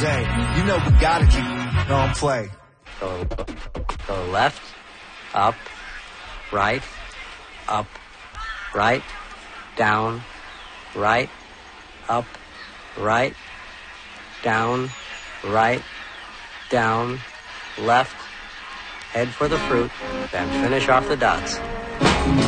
Jose. You know we gotta keep on play. Go left, up, right, down, right, up, right, down, left, head for the fruit, then finish off the dots.